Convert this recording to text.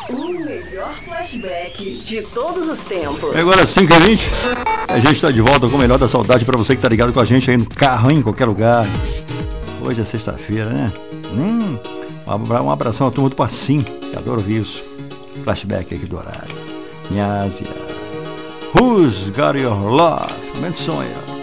O melhor flashback de todos os tempos. Agora 5h20, a gente está de volta com o melhor da saudade para você que tá ligado com a gente aí no carro, em qualquer lugar. Hoje é sexta-feira, né? Um abração a turma do Passim, que adoro ouvir isso. Flashback aqui do horário. Minha Ásia. Who's Got Your Love? Momento de sonho.